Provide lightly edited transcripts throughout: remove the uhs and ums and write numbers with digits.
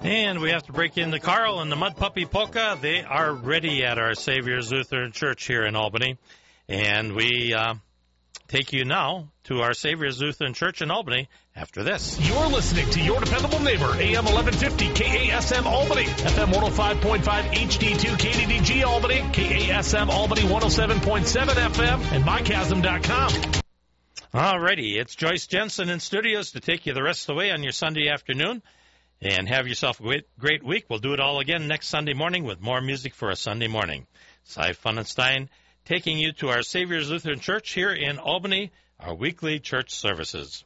And we have to break into Carl and the Mud Puppy Polka. They are ready at our Savior's Lutheran Church here in Albany. And we take you now to our Savior's Lutheran Church in Albany after this. You're listening to your dependable neighbor, AM 1150 KASM Albany, FM 105.5 HD2 KDDG Albany, KASM Albany 107.7 FM, and mychasm.com. All righty, it's Joyce Jensen in studios to take you the rest of the way on your Sunday afternoon. And have yourself a great week. We'll do it all again next Sunday morning with more music for a Sunday morning. Cy Funenstein taking you to our Savior's Lutheran Church here in Albany, our weekly church services.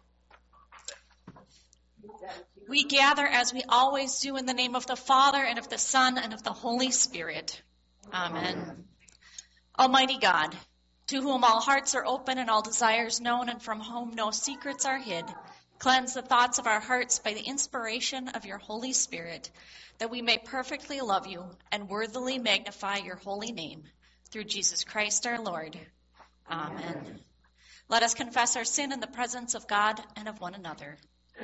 We gather as we always do in the name of the Father and of the Son and of the Holy Spirit. Amen. Almighty God, to whom all hearts are open and all desires known and from whom no secrets are hid, cleanse the thoughts of our hearts by the inspiration of your Holy Spirit, that we may perfectly love you and worthily magnify your holy name. Through Jesus Christ our Lord. Amen. Let us confess our sin in the presence of God and of one another.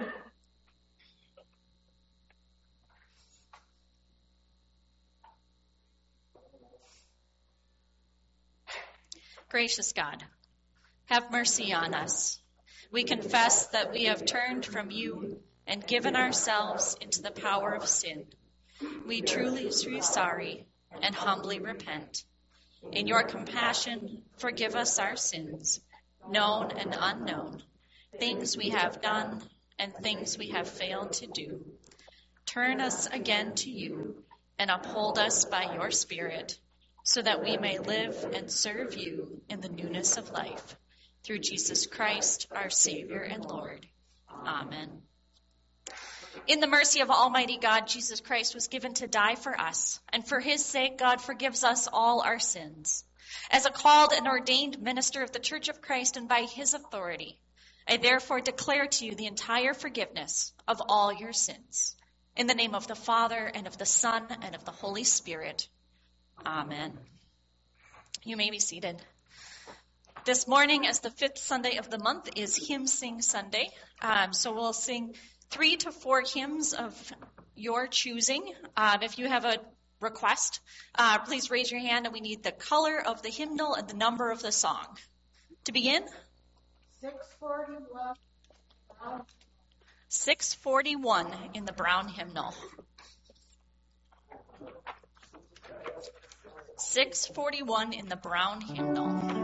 Gracious God, have mercy on us. We confess that we have turned from you and given ourselves into the power of sin. We truly are sorry and humbly repent. In your compassion, forgive us our sins, known and unknown, things we have done and things we have failed to do. Turn us again to you and uphold us by your Spirit, so that we may live and serve you in the newness of life. Through Jesus Christ, our Savior and Lord. Amen. In the mercy of Almighty God, Jesus Christ was given to die for us, and for his sake, God forgives us all our sins. As a called and ordained minister of the Church of Christ and by his authority, I therefore declare to you the entire forgiveness of all your sins. In the name of the Father, and of the Son, and of the Holy Spirit. Amen. You may be seated. This morning, as the fifth Sunday of the month, is Hymn Sing Sunday. So we'll sing 3 to 4 hymns of your choosing. If you have a request, please raise your hand, and we need the color of the hymnal and the number of the song. To begin? 641. 641 in the brown hymnal. 641 in the brown hymnal.